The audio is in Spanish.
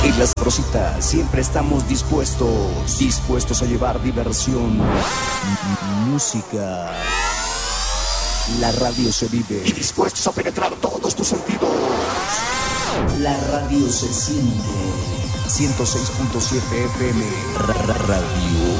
En las Rositas siempre estamos dispuestos a llevar diversión, música. La radio se vive y dispuestos a penetrar todos tus sentidos. La radio se siente. 106.7 FM Radio.